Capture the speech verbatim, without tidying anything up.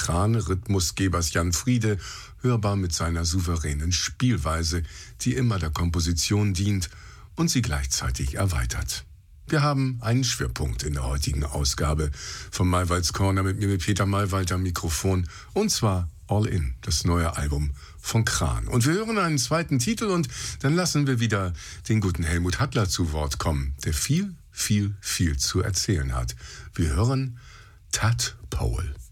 Kran-Rhythmusgebers Jan Friede, hörbar mit seiner souveränen Spielweise, die immer der Komposition dient und sie gleichzeitig erweitert. Wir haben einen Schwerpunkt in der heutigen Ausgabe von Maywalds Corner mit mir, mit Peter Maywald am Mikrofon, und zwar All In, das neue Album von Kran. Und wir hören einen zweiten Titel und dann lassen wir wieder den guten Helmut Hattler zu Wort kommen, der viel, viel, viel zu erzählen hat. Wir hören Tadpole.